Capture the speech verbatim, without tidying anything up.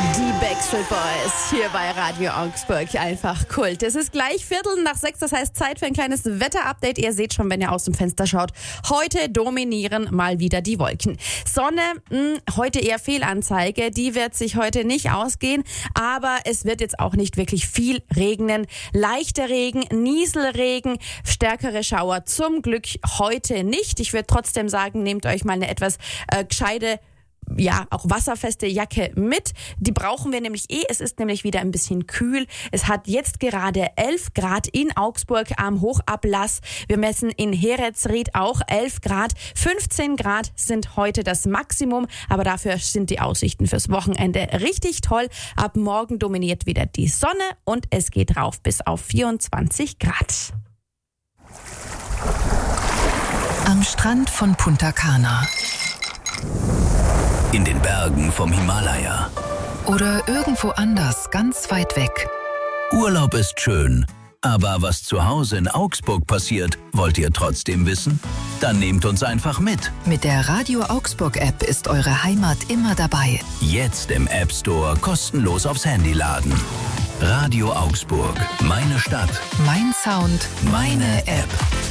Die Backstreet Boys hier bei Radio Augsburg. Einfach Kult. Es ist gleich Viertel nach sechs, das heißt Zeit für ein kleines Wetterupdate. Ihr seht schon, wenn ihr aus dem Fenster schaut, heute dominieren mal wieder die Wolken. Sonne, mh, heute eher Fehlanzeige. Die wird sich heute nicht ausgehen, aber es wird jetzt auch nicht wirklich viel regnen. Leichter Regen, Nieselregen, stärkere Schauer zum Glück heute nicht. Ich würde trotzdem sagen, nehmt euch mal eine etwas äh, gescheite ja, auch wasserfeste Jacke mit. Die brauchen wir nämlich eh. Es ist nämlich wieder ein bisschen kühl. Es hat jetzt gerade elf Grad in Augsburg am Hochablass. Wir messen in Heretsried auch elf Grad. fünfzehn Grad sind heute das Maximum. Aber dafür sind die Aussichten fürs Wochenende richtig toll. Ab morgen dominiert wieder die Sonne und es geht rauf bis auf vierundzwanzig Grad. Am Strand von Punta Cana. In den Bergen vom Himalaya. Oder irgendwo anders, ganz weit weg. Urlaub ist schön, aber was zu Hause in Augsburg passiert, wollt ihr trotzdem wissen? Dann nehmt uns einfach mit. Mit der Radio Augsburg App ist eure Heimat immer dabei. Jetzt im App Store kostenlos aufs Handy laden. Radio Augsburg, meine Stadt, mein Sound, meine App.